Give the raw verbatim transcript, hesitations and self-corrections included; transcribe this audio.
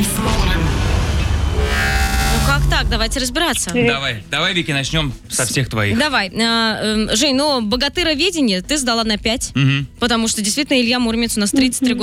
не смотрим. Ну как так? Давайте разбираться. Давай, давай, Вики, начнем со всех твоих. Давай. А, э, Жень, ну, богатыроведение ты сдала на пять, Мгм. потому что действительно Илья Муромец у нас тридцать три года